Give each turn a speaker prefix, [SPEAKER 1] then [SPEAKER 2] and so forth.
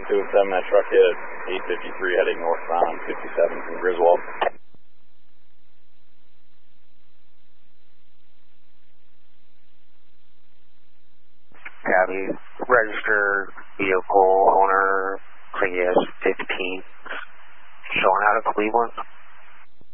[SPEAKER 1] 207, that truck hit 853 heading northbound, 57 from Griswold.
[SPEAKER 2] Copy. Register vehicle owner, Prius 15, showing out of Cleveland.